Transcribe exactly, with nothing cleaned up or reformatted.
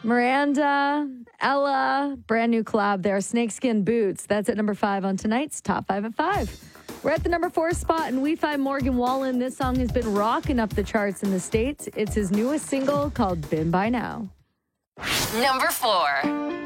Miranda, Ella, brand new collab there. Snakeskin Boots. That's at number five on tonight's Top five at five. We're at the number four spot, and we find Morgan Wallen. This song has been rocking up the charts in the States. It's his newest single called Been By Now. Number four.